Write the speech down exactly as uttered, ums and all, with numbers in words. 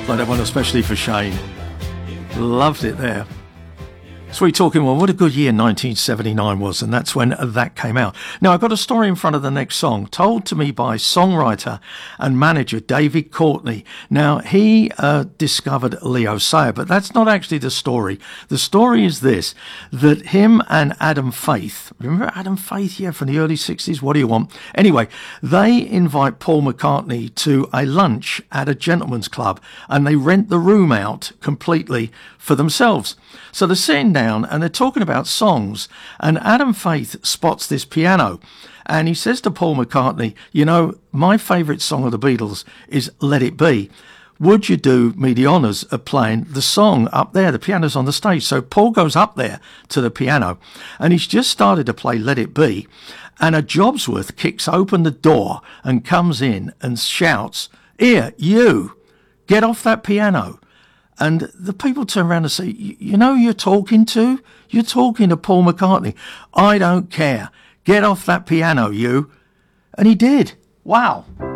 Play that one especially for Shane. Loved it there. Sweet Talking One, what a good year nineteen seventy-nine was, and that's when that came out. Now, I've got a story in front of the next song, told to me by songwriter and manager David Courtney. Now, he uh, discovered Leo Sayer, but that's not actually the story. The story is this, that him and Adam Faith, remember Adam Faith, yeah, from the early sixties, what do you want? Anyway, they invite Paul McCartney to a lunch at a gentleman's club, and they rent the room out completely for themselves. So they're sitting down and they're talking about songs, and Adam Faith spots this piano and he says to Paul McCartney, you know, my favourite song of the Beatles is Let It Be. Would you do me the honours of playing the song up there? The piano's on the stage. So Paul goes up there to the piano and he's just started to play Let It Be, and a Jobsworth kicks open the door and comes in and shouts, "Here, you, get off that piano." And the people turn around and say, you know who you're talking to? You're talking to Paul McCartney. "I don't care. Get off that piano, you." And he did. Wow.